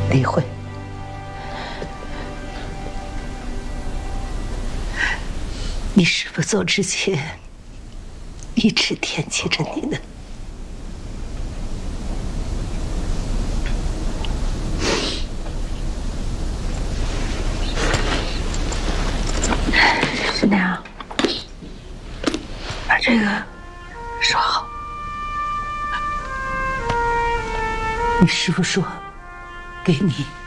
离婚。你师父走之前，一直惦记着你呢。师娘，把这个收好。你师父说，给你